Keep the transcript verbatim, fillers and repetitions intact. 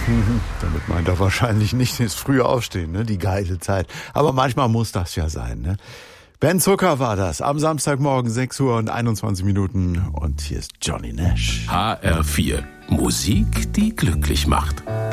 Damit meint er wahrscheinlich nicht das frühe Aufstehen, ne? Die geile Zeit. Aber manchmal muss das ja sein, ne? Ben Zucker war das. Am Samstagmorgen sechs Uhr und einundzwanzig Minuten. Und hier ist Johnny Nash. H R vier. Musik, die glücklich macht.